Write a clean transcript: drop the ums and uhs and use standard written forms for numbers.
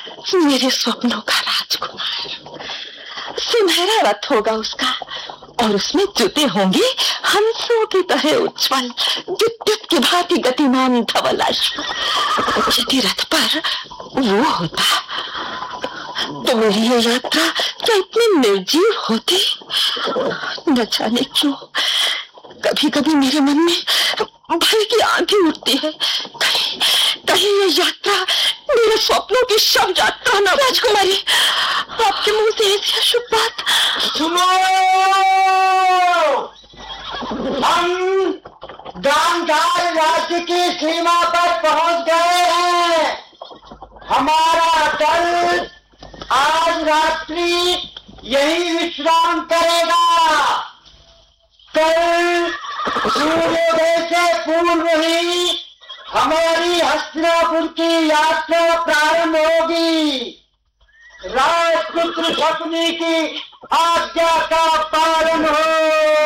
मेरे स्वप्नों का राजकुमार। सुनहरा रथ होगा उसका और उसमें जूते होंगे हंसों की तरह उज्ज्वल, विद्युत की भांति गतिमान धवल अश्व। यदि रथ पर वो होता तो मेरी ये यात्रा क्या इतनी निर्जीव होती? न जाने क्यों कभी कभी मेरे मन में भय की आंधी उठती है। कहीं ये यात्रा मेरे स्वप्नों की शव यात्रा न। राजकुमारी, आपके मुंह से ऐसी अशुभ बात। सुनो, हम गांधार राज्य की सीमा पर पहुंच गए हैं। हमारा दल आज रात्रि यही विश्राम करेगा। कल सूर्योदय से पूर्व ही हमारी हस्तिनापुर की यात्रा प्रारंभ होगी। राजपुत्र शकुनी की आज्ञा का